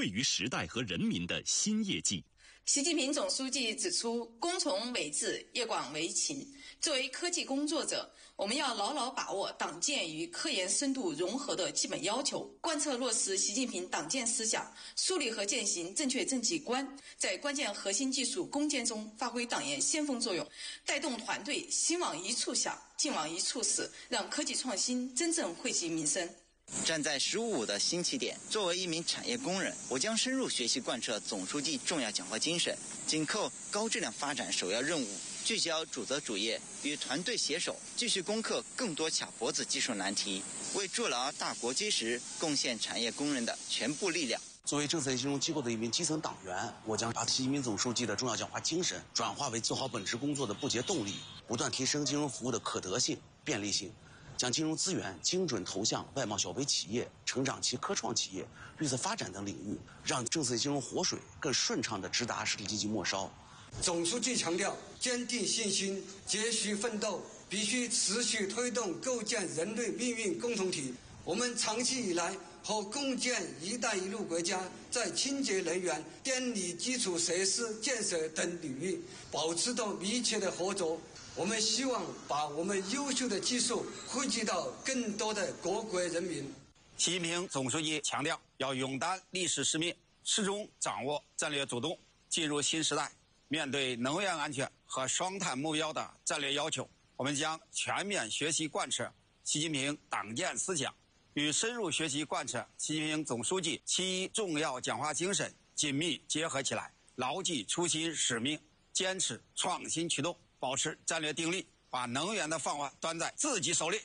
位于时代和人民的新业绩。 习近平总书记指出，工从为治，业广为勤。作为科技工作者，我们要牢牢把握党建与科研深度融合的基本要求，贯彻落实习近平党建思想，树立和践行正确政绩观，在关键核心技术攻坚中发挥党研先锋作用，带动团队心往一处想，劲往一处使，让科技创新真正惠及民生。 站在15的新起点，作为一名产业工人，我将深入学习贯彻总书记重要讲话精神，紧扣高质量发展首要任务，聚焦主责主业，与团队携手，继续攻克更多卡脖子技术难题，为筑牢大国基石贡献产业工人的全部力量。 作为政策金融机构的一名基层党员，我将把习近平总书记的重要讲话精神转化为做好本职工作的不竭动力，不断提升金融服务的可得性、便利性，将金融资源精准投向外贸小微企业、成长期科创企业、绿色发展等领域，让政策金融活水更顺畅地直达实体经济末梢。 总书记强调，坚定信心，继续奋斗，必须持续推动构建人类命运共同体。我们长期以来和共建“一带一路”国家在清洁能源、电力基础设施建设等领域保持着密切的合作。我们希望把我们优秀的技术惠及到更多的各国人民。 习近平总书记强调，要勇担历史使命，始终掌握战略主动。进入新时代，面对能源安全和双碳目标的战略要求，我们将全面学习贯彻习近平党建思想，与深入学习贯彻习近平总书记7重要讲话精神紧密结合起来，牢记初心使命，坚持创新驱动，保持战略定力，把能源的饭碗端在自己手里。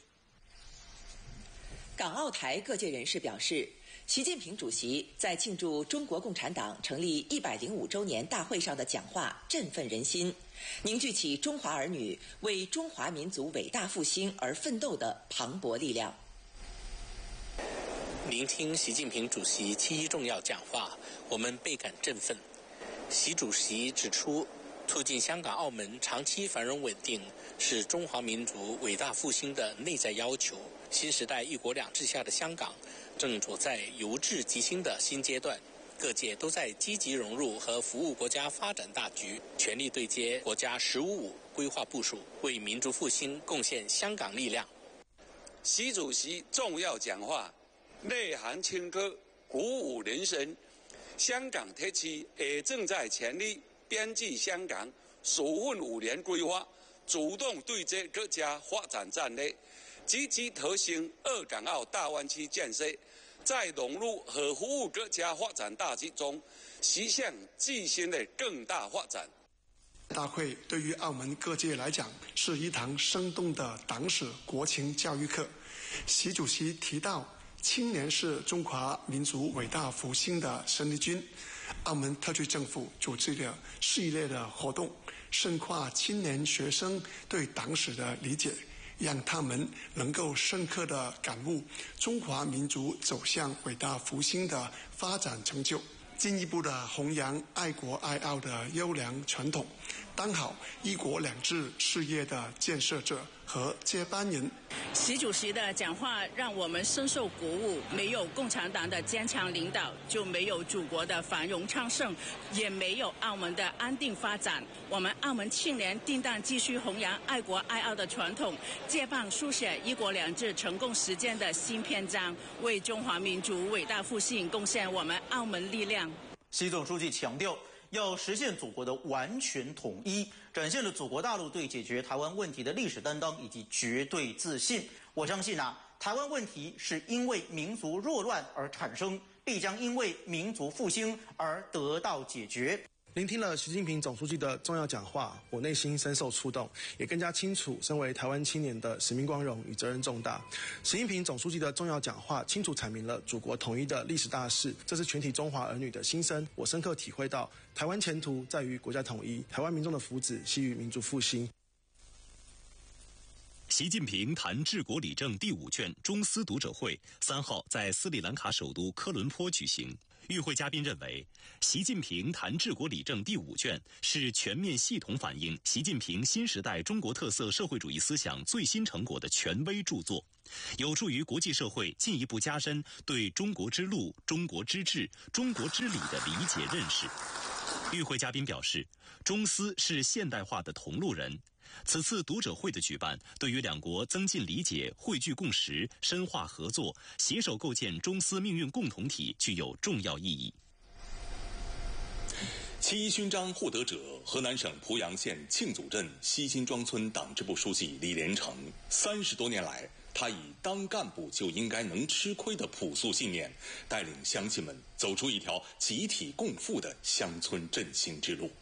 港澳台各界人士表示，习近平主席在庆祝中国共产党成立105周年大会上的讲话振奋人心，凝聚起中华儿女为中华民族伟大复兴而奋斗的磅礴力量。 聆听习近平主席7重要讲话，我们倍感振奋。习主席指出，促进香港、澳门长期繁荣稳定是中华民族伟大复兴的内在要求。新时代一国两制下的香港正处在由治及兴的新阶段，各界都在积极融入和服务国家发展大局，全力对接国家“15+5”规划部署，为民族复兴贡献香港力量。 习主席重要讲话内涵深刻，鼓舞人心。香港特区也正在全力编制香港首份5年规划，主动对接各家发展战略，积极推行2港澳大湾区建设，在融入和服务各家发展大局中，实现自身的更大发展。 大会对于澳门各界来讲是一堂生动的党史国情教育课。习主席提到，青年是中华民族伟大复兴的生力军。澳门特区政府组织了系列的活动，深化青年学生对党史的理解，让他们能够深刻地感悟中华民族走向伟大复兴的发展成就，进一步的弘扬爱国爱澳的优良传统，当好1国2制事业的建设者和接班人。 习主席的讲话让我们深受鼓舞，没有共产党的坚强领导，就没有祖国的繁荣昌盛，也没有澳门的安定发展。我们澳门青年定当继续弘扬爱国爱澳的传统，接棒书写1国2制成功实践的新篇章，为中华民族伟大复兴贡献我们澳门力量。 习总书记强调，要实现祖国的完全统一，展现了祖国大陆对解决台湾问题的历史担当以及绝对自信。我相信台湾问题是因为民族弱乱而产生，必将因为民族复兴而得到解决。 聆听了习近平总书记的重要讲话，我内心深受触动，也更加清楚身为台湾青年的使命光荣与责任重大。习近平总书记的重要讲话清楚阐明了祖国统一的历史大势，这是全体中华儿女的心声。我深刻体会到，台湾前途在于国家统一，台湾民众的福祉系于民族复兴。 习近平谈治国理政第5卷中斯读者会3号在斯里兰卡首都科伦坡举行。 与会嘉宾认为，习近平谈治国理政第5卷是全面系统反映习近平新时代中国特色社会主义思想最新成果的权威著作，有助于国际社会进一步加深对中国之路、中国之治、中国之理的理解认识。与会嘉宾表示，中思是现代化的同路人。此次读者会的举办，对于两国增进理解、汇聚共识、深化合作、携手构建中思命运共同体具有重要意义。 7·1勋章获得者，河南省濮阳县庆祖镇西辛庄村党支部书记李连成。30多年来，他以当干部就应该能吃亏的朴素信念，带领乡亲们走出一条集体共富的乡村振兴之路。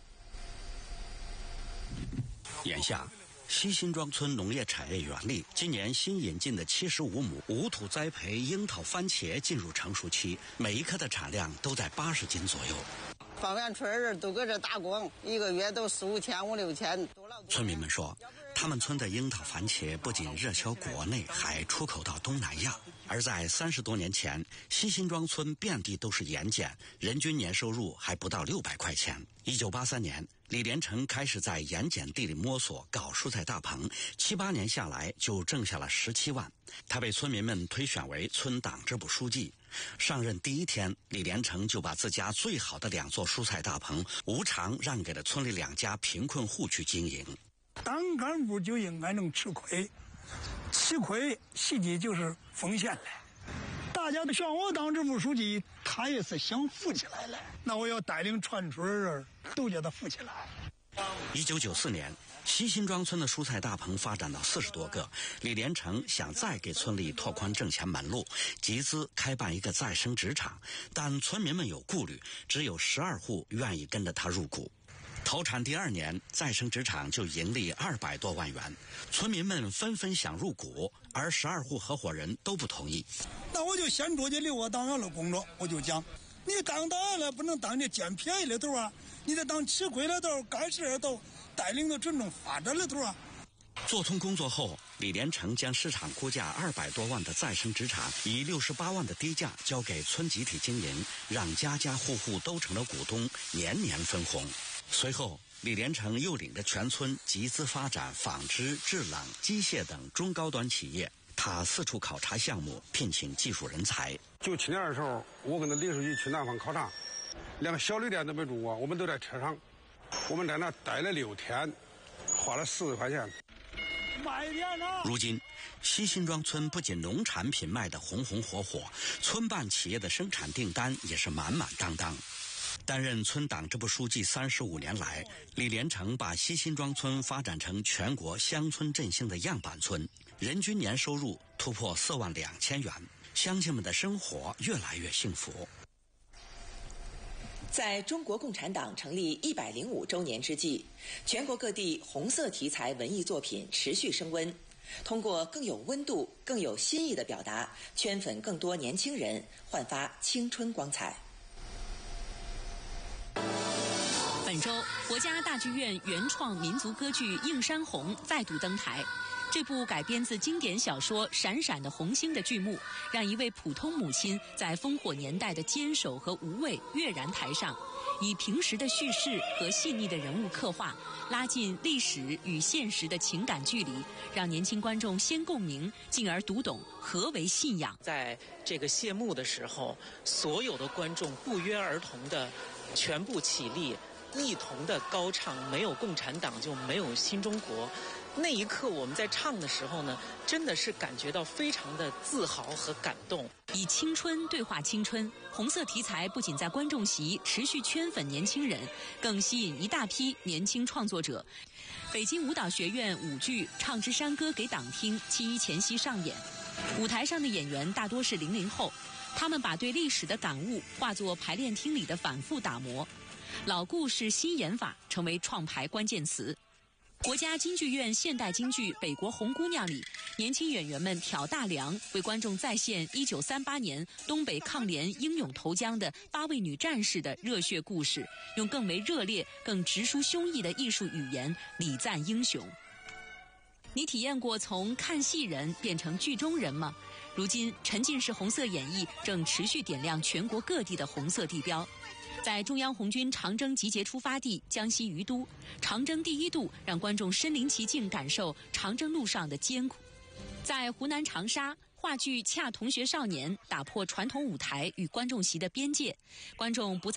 眼下，西辛庄村农业产业园里，今年新引进的75亩无土栽培樱桃番茄进入成熟期，每一颗的产量都在80斤左右。 方圆村人都搁这打工，一个月都4、5千、5、6千。 村民们说，他们村的樱桃番茄不仅热销国内，还出口到东南亚。而在30多年前，西辛庄村遍地都是盐碱，人均年收入还不到600块钱。1983年，李连成开始在盐碱地里摸索搞蔬菜大棚，7、8年下来就挣下了17万。他被村民们推选为村党支部书记。上任第1天，李连成就把自家最好的2座蔬菜大棚无偿让给了村里2家贫困户去经营。 当干部就应该能吃亏，吃亏实际就是奉献来。大家都选我当支部书记，他也是想富起来了。那我要带领全村人都叫他富起来。 1994年，西辛庄村的蔬菜大棚发展到40多个，李连成想再给村里拓宽挣钱门路，集资开办一个再生纸厂，但村民们有顾虑，只有12户愿意跟着他入股。投产第2年，再生纸厂就盈利200多万元，村民们纷纷想入股，而12户合伙人都不同意。 那我就先出去留我党员的工作，我就讲，你当党员了不能当你捡便宜的头啊，你得当吃亏的头、干事的头，带领着群众发展的头啊。 做通工作后，李连成将市场估价200多万的再生纸厂以68万的低价交给村集体经营，让家家户户都成了股东，年年分红。随后，李连成又领着全村集资发展纺织、制冷、机械等中高端企业。他四处考察项目，聘请技术人才。 97年的时候，我跟着李书记去南方考察，连个小旅店都没住过，我们都在车上，我们在那待了6天，花了40块钱。 如今，西辛庄村不仅农产品卖得红红火火，村办企业的生产订单也是满满当当。担任村党支部书记35年来，李连成把西辛庄村发展成全国乡村振兴的样板村，人均年收入突破4万2千元，乡亲们的生活越来越幸福。 在中国共产党成立105周年之际，全国各地红色题材文艺作品持续升温，通过更有温度、更有新意的表达，圈粉更多年轻人，焕发青春光彩。 本周，国家大剧院原创民族歌剧《映山红》再度登台。这部改编自经典小说《闪闪的红星》的剧目，让一位普通母亲在烽火年代的坚守和无畏跃然台上，以平实的叙事和细腻的人物刻画，拉近历史与现实的情感距离，让年轻观众先共鸣，进而读懂何为信仰。 在这个谢幕的时候，所有的观众不约而同的全部起立，一同的高唱“没有共产党就没有新中国”。那一刻，我们在唱的时候呢，真的是感觉到非常的自豪和感动。 以青春对话青春，红色题材不仅在观众席持续圈粉年轻人，更吸引一大批年轻创作者。北京舞蹈学院舞剧《唱支山歌给党听》7·1前夕上演，舞台上的演员大多是00后，他们把对历史的感悟化作排练厅里的反复打磨，老故事新演法成为创排关键词。国家京剧院现代京剧《北国红姑娘》里，年轻演员们挑大梁，为观众再现1938年东北抗联英勇投江的8位女战士的热血故事，用更为热烈、更直抒胸臆的艺术语言礼赞英雄。你体验过从看戏人变成剧中人吗？ 如今，沉浸式红色演绎正持续点亮全国各地的红色地标。在中央红军长征集结出发地江西于都，长征第一渡让观众身临其境感受长征路上的艰苦。在湖南长沙，话剧《恰同学少年》打破传统舞台与观众席的边界，观众不再